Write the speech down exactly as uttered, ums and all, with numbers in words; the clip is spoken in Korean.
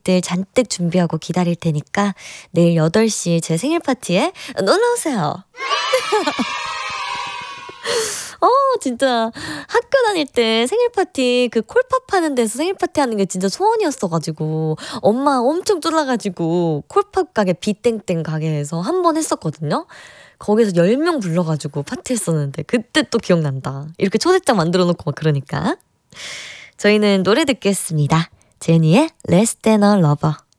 계획들 잔뜩 준비하고 기다릴 테니까 내일 여덟 시 제 생일 파티에 놀러오세요. 어, 진짜 학교 다닐 때 생일 파티 그 콜팝 하는 데서 생일 파티 하는 게 진짜 소원이었어가지고 엄마 엄청 쫄라가지고 콜팝 가게 비땡땡 가게에서 한 번 했었거든요. 거기서 열 명 불러가지고 파티했었는데 그때 또 기억난다. 이렇게 초대장 만들어 놓고 막 그러니까. 저희는 노래 듣겠습니다. 제니의 Less Than a Lover.